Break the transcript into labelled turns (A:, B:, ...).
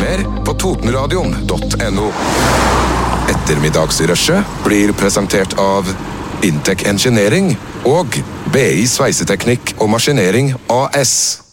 A: mer på totenradion.no. Ettermiddagsrushet blir presentert av Intec Engineering og BI Sveiseteknikk og Maskinering AS.